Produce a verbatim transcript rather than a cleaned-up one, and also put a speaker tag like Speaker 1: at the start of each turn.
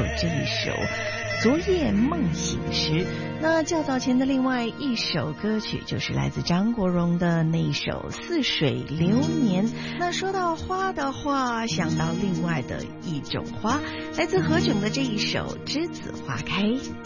Speaker 1: 这一首昨夜梦醒时。那较早前的另外一首歌曲就是来自张国荣的那一首似水流年。那说到花的话，想到另外的一种花，来自何炅的这一首栀子花开。